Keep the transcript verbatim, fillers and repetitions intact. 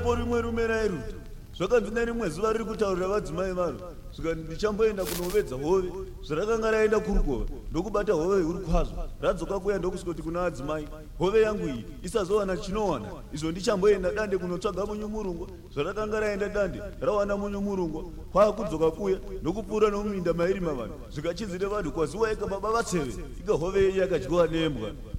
ravo rimwe rume rairuta zvakanzi nerimwe zuva riri kutaurira vadzimai varo zvikati ndichamboenda kunovedza hove zvarakanga raenda kurukova ndokubata hove huru kwazvo radzoka kuya ndokusvikoti kuna adzimai hove yangu iyi isazowana chinowana izvo ndichamboenda dande kunotsvaga munyumurungwa zvarakanga raenda dande rawana munyumurungwa kwaakudzoka kuya ndokupfuura nomuminda mairi mavanhu zvikachizire vanhu kwaziwa ika baba vatseve ika hove iyi yakadyiwa nembwa